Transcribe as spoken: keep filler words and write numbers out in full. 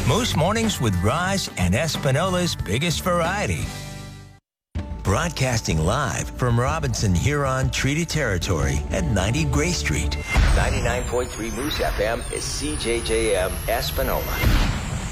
Most mornings with Roz and Espinola's biggest variety. Broadcasting live from Robinson Huron Treaty Territory at ninety Gray Street. ninety-nine point three Moose F M is C J J M Espinola.